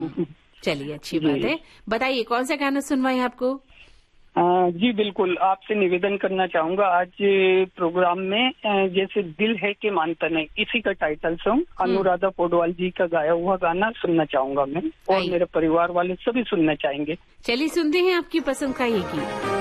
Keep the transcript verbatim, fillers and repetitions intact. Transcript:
चलिए, अच्छी बात है। बताइए कौन सा गाना सुनवाएं आपको? आ, जी बिल्कुल, आपसे निवेदन करना चाहूंगा आज प्रोग्राम में जैसे दिल है कि मानता नहीं, इसी का टाइटल सॉन्ग अनुराधा पौडवाल जी का गाया हुआ गाना सुनना चाहूंगा मैं, और मेरे परिवार वाले सभी सुनना चाहेंगे। चलिए सुनते हैं आपकी पसंद का ये गीत।